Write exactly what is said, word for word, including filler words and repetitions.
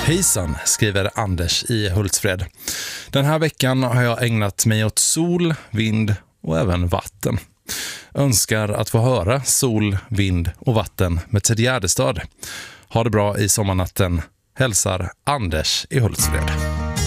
Hejsan, skriver Anders i Hultsfred. Den här veckan har jag ägnat mig åt sol, vind och även vatten. Önskar att få höra sol, vind och vatten med Ted Gärdestad. Ha det bra i sommarnatten. Hälsar Anders i Hultsfred.